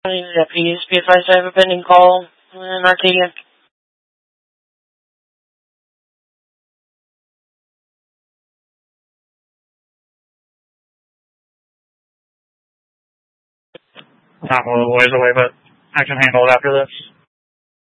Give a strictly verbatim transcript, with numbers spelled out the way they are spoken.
Deputies, be advised I have a pending call in Arcadia. Not a little ways away, but I can handle it after this.